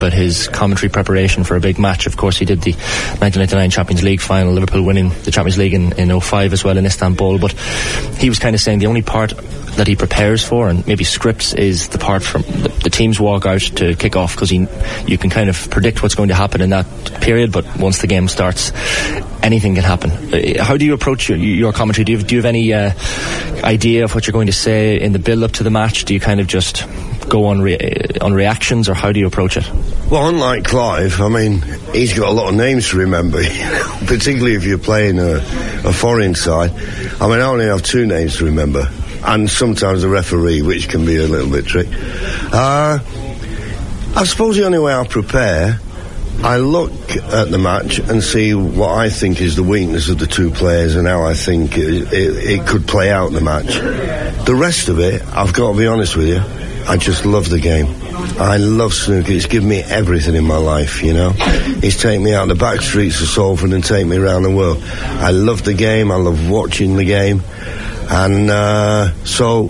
But his commentary preparation for a big match. Of course, he did the 1999 Champions League final, Liverpool winning the Champions League in 2005 as well in Istanbul. But he was kind of saying the only part that he prepares for and maybe scripts is the part from the teams walk out to kick off, because you can kind of predict what's going to happen in that period, but once the game starts, anything can happen. How do you approach your commentary? Do you have any idea of what you're going to say in the build-up to the match? Do you kind of just go on reactions, or how do you approach it? Well, unlike Clive, I mean, he's got a lot of names to remember, particularly if you're playing a foreign side. I mean, I only have 2 names to remember, and sometimes the referee, which can be a little bit tricky. I suppose the only way I prepare, I look at the match and see what I think is the weakness of the 2 players and how I think it could play out in the match. The rest of it, I've got to be honest with you, I just love the game. I love snooker. It's given me everything in my life, you know. It's taken me out the back streets of Salford and taken me around the world. I love the game. I love watching the game. And so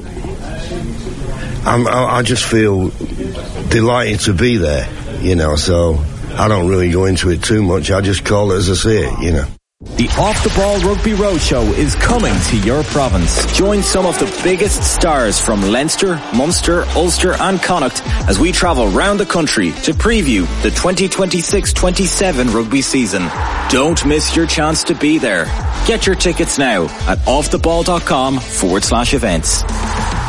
I just feel delighted to be there, you know. So I don't really go into it too much. I just call it as I see it, you know. The Off the Ball Rugby Roadshow is coming to your province. Join some of the biggest stars from Leinster, Munster, Ulster and Connacht as we travel round the country to preview the 2026-27 rugby season. Don't miss your chance to be there. Get your tickets now at offtheball.com/events.